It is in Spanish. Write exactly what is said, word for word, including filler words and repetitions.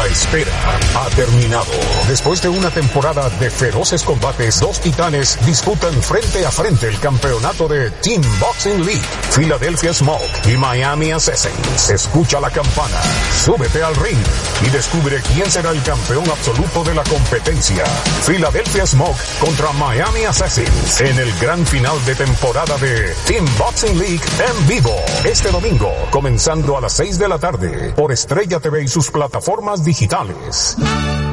espera ha terminado. Después de una temporada de feroces combates, dos titanes disputan frente a frente el campeonato de Team Boxing League. Philadelphia Smoke y Miami Assassins. Escucha la campana, súbete al ring y descubre quién será el campeón absoluto de la competencia. Philadelphia Smoke contra Miami Assassins en el gran final de temporada de Team Boxing League en vivo. Este domingo, comenzando a las seis de la tarde por Estrella T V y sus plataformas digitales.